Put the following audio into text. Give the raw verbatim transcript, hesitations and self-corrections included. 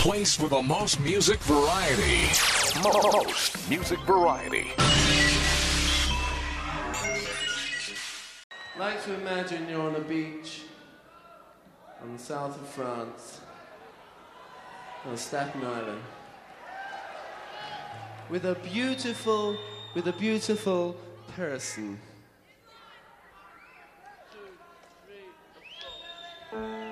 place with the most music variety. Most music variety. I'd like to imagine you're on a beach on the south of France, on Staten Island, with a beautiful, with a beautiful person. Two, three, four.